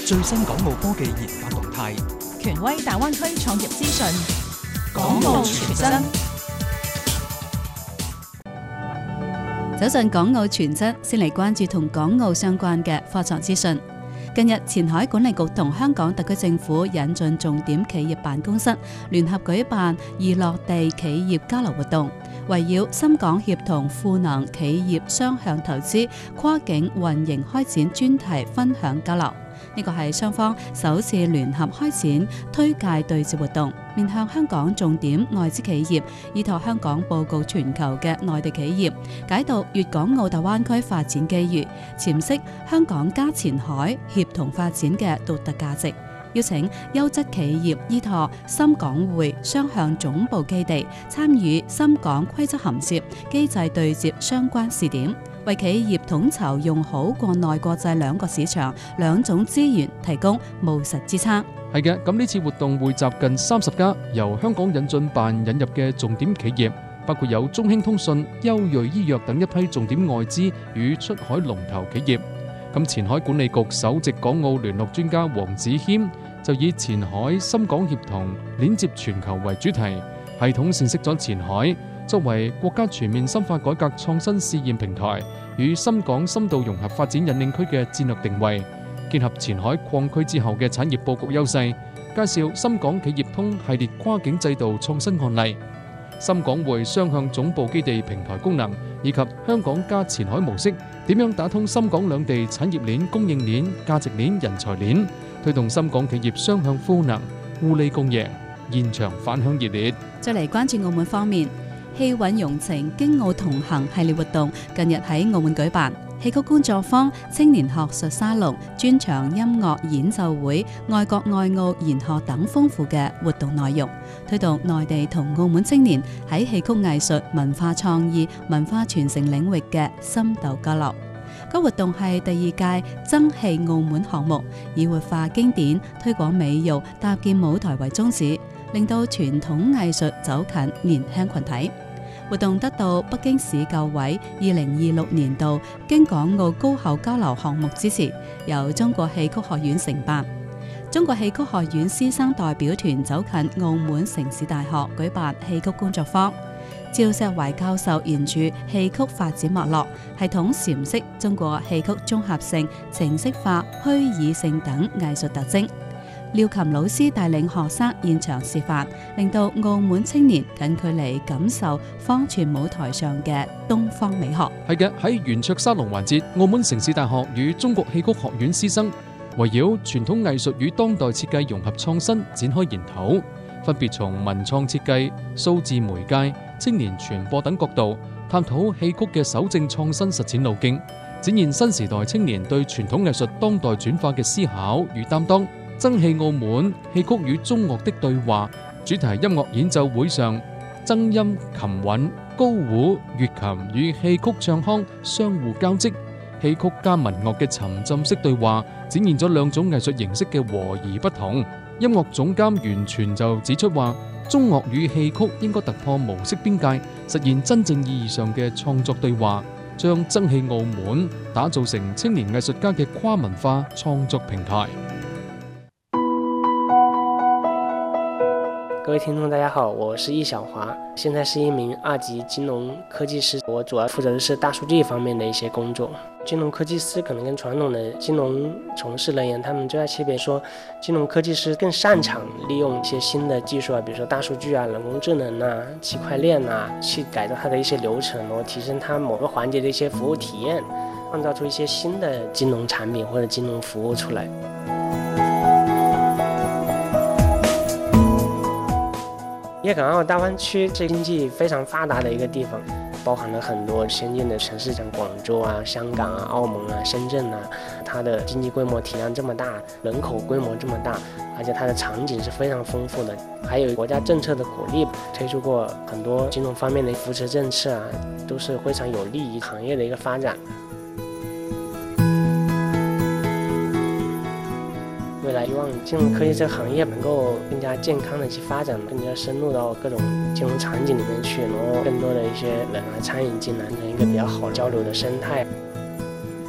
最新港澳科技研發動態， 權威大灣區創業資訊， 港澳傳真。 走進港澳傳真，先嚟關注同港澳相關嘅科創資訊。近日，前海管理局同香港特區政府引進重點企業辦公室，聯合舉辦易落地企業交流活動，圍繞深港協同賦能企業雙向投資、跨境運營開展專題分享交流。呢個係雙方首次聯合開展推介對接活動，面向香港重點外資企業，依託香港佈局全球嘅內地企業，解讀粵港澳大灣區發展機遇，闡釋香港加前海協同發展嘅獨特價值，邀請優質企業依託深港匯雙向總部基地，參與深港規則銜接機制對接相關試點，為企業統籌用好國內國際兩個市場兩種資源提供務實支撐。 係嘅，咁呢次活動匯集近30家由香港引進辦引入嘅重點企業，包括有中興通訊、優瑞醫藥等一批重點外資與出海龍頭企業。咁前海管理局首席港澳聯絡專家黃子謙就以前海深港協同鏈接全球為主題，系統闡釋咗前海作為國家全面深化改革創新試驗平台與深港深度融合發展引領區嘅戰略定位，結合前海擴區之後嘅產業佈局優勢，介紹深港企業通系列跨境制度創新案例、深港匯雙向總部基地平台功能，以及香港加前海模式點樣打通深港兩地產業鏈、供應鏈、價值鏈、人才鏈，推動深港企業雙向賦能、互利共贏，現場反響熱烈。 再嚟關注澳門方面，戲韻融情京澳同行系列活動近日喺澳門舉辦，戲曲工作坊、青年學術沙龍、專場音樂演奏會、愛國愛澳研學等豐富嘅活動內容，推動內地同澳門青年喺戲曲藝術、文化創意、文化傳承領域嘅深度交流。該活動係第2屆爭戲澳門項目，以活化經典、推廣美育、搭建舞台為宗旨，令到傳統藝術走近年輕群體。活動得到北京市教委2026年度京港澳高校交流項目支持，由中國戲曲學院承辦。中國戲曲學院師生代表團走近澳門城市大學舉辦戲曲工作坊。趙石懷教授沿住戲曲發展脈絡，系統闡釋中國戲曲綜合性、程式化、虛擬性等藝術特徵。廖琴老師帶領學生現場示範，令到澳門青年近距離感受坊傳舞台上嘅東方美學。 係嘅，喺圓桌沙龍環節，澳門城市大學與中國戲曲學院師生圍繞傳統藝術與當代設計融合創新展開研討，分別從文創設計、數字媒介、青年傳播等角度探討戲曲嘅守正創新實踐路徑，展現新時代青年對傳統藝術當代轉化嘅思考與擔當。爭戲澳門戲曲與中樂的對話主題音樂演奏會上，爭音、琴韻、高胡、粵琴與戲曲唱腔相互交織，戲曲加民樂嘅沉浸式對話展現咗兩種藝術形式嘅和而不同。音樂總監袁泉就指出話，中樂與戲曲應該突破模式邊界，實現真正意義上嘅創作對話，將爭戲澳門打造成青年藝術家嘅跨文化創作平台。 各位聽眾大家好，我是易小華，現在是一名2級金融科技師，我主要負責的是大數據方面的一些工作。金融科技師可能跟傳統的金融從事人員，他們最大區別說，金融科技師更擅長利用一些新的技術啊，比如說大數據啊、人工智能啊、區塊鏈啊，去改造它的一些流程，然後提升它某個環節的一些服務體驗，創造出一些新的金融產品或者金融服務出來。粵港澳大灣區是經濟非常發達的一個地方，包含了很多先進的城市，像廣州啊、香港啊、澳門啊、深圳啊，它的經濟規模體量這麼大，人口規模這麼大，而且它的場景是非常豐富的，還有國家政策的鼓勵，推出過很多金融方面的扶持政策啊，都是非常有利於行業的一個發展。未來希望金融科技這個行業能夠更加健康的去發展，更加深入到各種金融場景裡面去，然後更多的一些人啊參與進來，成一個比較好交流的生態。